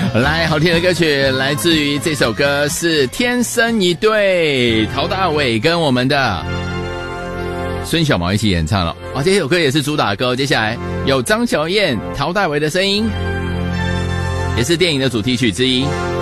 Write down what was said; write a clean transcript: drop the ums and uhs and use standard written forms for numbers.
来，好听的歌曲来自于这首歌是《天生一对》，陶大伟跟我们的孙小毛一起演唱了。这首歌也是主打歌。接下来有张小燕、陶大伟的声音，也是电影的主题曲之一。